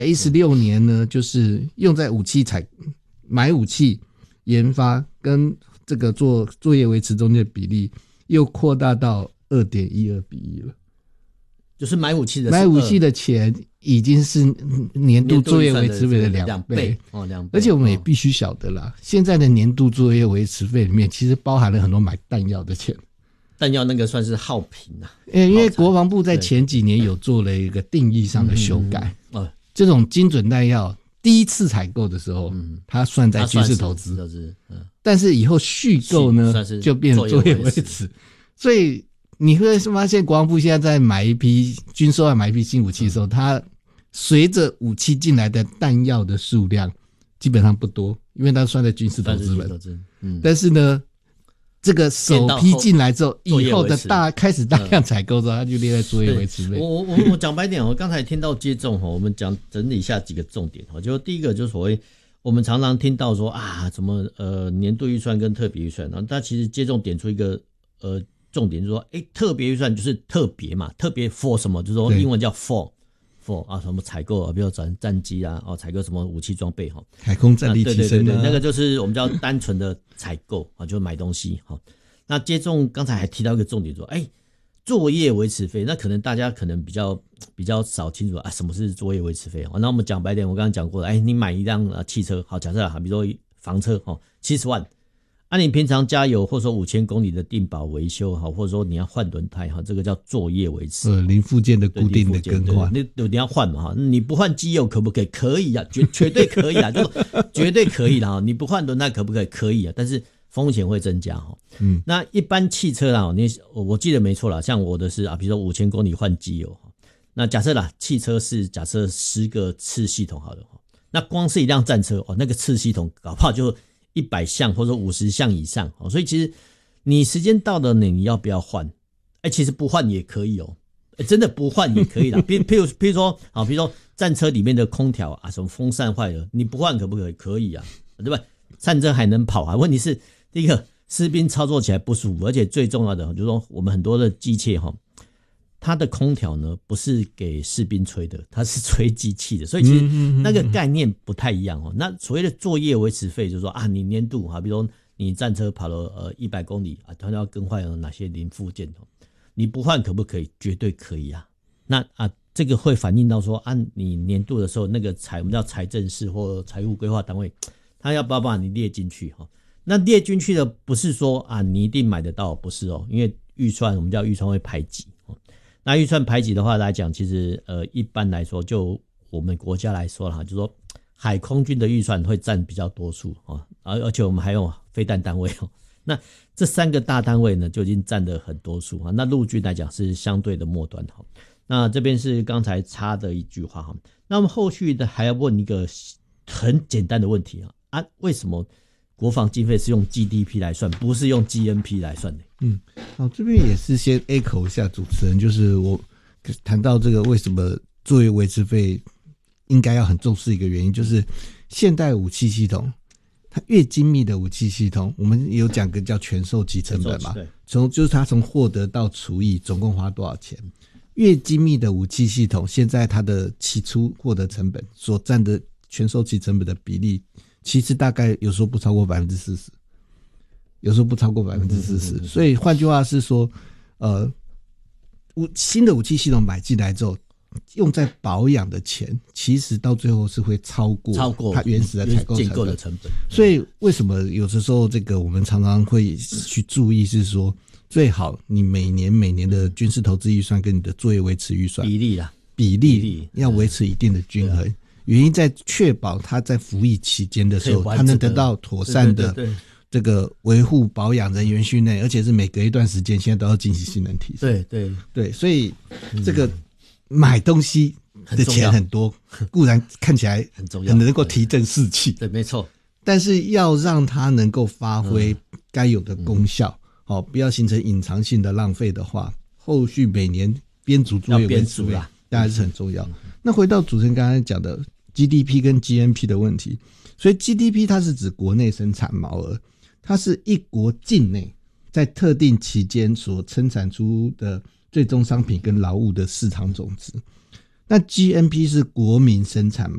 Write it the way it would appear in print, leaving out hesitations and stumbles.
16年呢，就是用在买武器研发跟这个作业维持中间的比例又扩大到 2.12:1 了。 就是买武器的钱已经是年度作业维持费的2倍 2倍， 而且我们也必须晓得啦，现在的年度作业维持费里面其实包含了很多买弹药的钱。 弹药那个算是耗品啊， 因为国防部在前几年有做了一个定义上的修改，这种精准弹药第一次采购的时候，它算在军事投资，但是以后续购呢就变成作业维持，所以你会发现国防部现在在买一批军售案买一批新武器的时候，它随着武器进来的弹药的数量基本上不多，因为它算在军事投资本，但是呢这个首批进来之后，以后的开始大量采购之后，它就列在作业维持费。 我讲白点，我刚才听到接种，我们整理一下几个重点。就第一个就是所谓我们常常听到说啊，什么年度预算跟特别预算，然后它其实接种点出一个重点，就是说特别预算就是特别嘛，特别 for 什么，就是说英文叫 for 啊，什么采购啊，比如战机啊，采购什么武器装备哈， 海空战力提升对，那个就是我们叫单纯的采购啊，就是买东西哈。那接种刚才还提到一个重点说，作业维持费，那可能大家可能比较少清楚啊，什么是作业维持费？那我们讲白点，我刚刚讲过了，你买一辆汽车，好，假设比如说房车70万。你平常加油或者说5000公里的定保维修或者说你要换轮胎这个叫作业维持， 零附件的固定的更换， 你要换嘛你不换机油可不可以？可以啊，绝对可以啊，就绝对可以啦。你不换轮胎可不可以？可以啊，但是风险会增加那一般汽车啦，我记得没错啦，像我的是比如说5000公里换机油那假设啦，汽车是假设10个次系统好了那光是一辆战车那个次系统搞不好就100项或者50项以上所以其实你时间到了你要不要换？其实不换也可以真的不换也可以啦。譬如说战车里面的空调什么风扇坏了，你不换可不可以？可以啊，对吧？战争还能跑问题是第一个士兵操作起来不舒服，而且最重要的就是说我们很多的机械它的空调呢不是给士兵吹的，它是吹机器的，所以其实那个概念不太一样那所谓的作业维持费就是说你年度比如说你战车跑了100公里它要更换哪些零附件你不换可不可以？绝对可以啊。那这个会反映到说你年度的时候那个我们叫财政室或财务规划单位，他要不要把你列进去那列进去的不是说你一定买得到，不是因为预算我们叫预算会排挤那预算排挤的话来讲，其实一般来说，就我们国家来说啦，就是说海空军的预算会占比较多数而且我们还有飞弹单位那这3个大单位呢，就已经占了很多数那陆军来讲是相对的末端那这边是刚才插的一句话那我们后续的还要问一个很简单的问题为什么国防经费是用 GDP 来算，不是用 GNP 来算的？ 这边也是先 echo 一下主持人，就是我谈到这个为什么作业维持费应该要很重视一个原因，就是现代武器系统，它越精密的武器系统，我们有讲个叫全售期成本嘛，就是它从获得到除役总共花多少钱。越精密的武器系统，现在它的起初获得成本所占的全收期成本的比例，其实大概有时候不超过 40%， 有时候不超过 40%。 所以换句话是说新的武器系统买进来之后，用在保养的钱其实到最后是会超过它原始的采购成本。所以为什么有的时候这个我们常常会去注意，是说最好你每年的军事投资预算跟你的作业维持预算比例要维持一定的均衡，原因在确保它在服役期间的时候，它能得到妥善的这个维护保养人员训练，而且是每隔一段时间现在都要进行性能提升。对，所以这个买东西的钱很多，固然看起来很重要，很能够提振士气， 对，没错。 但是要让它能够发挥该有的功效，不要形成隐藏性的浪费的话，后续每年编组作业维持费当然是很重要。那回到主持人刚才讲的 GDP 跟 GNP 的问题，所以 GDP 它是指国内生产毛额，它是一国境内在特定期间所生产出的最终商品跟劳务的市场总值。 那 GMP 是国民生产